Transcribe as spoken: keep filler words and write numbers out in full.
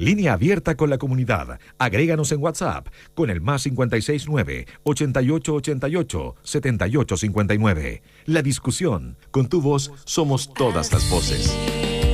Línea abierta con la comunidad. Agréganos en WhatsApp con el más cincuenta y seis nueve, ochenta y ocho ochenta y ocho, setenta y ocho cincuenta y nueve. La discusión. Con tu voz somos todas las voces.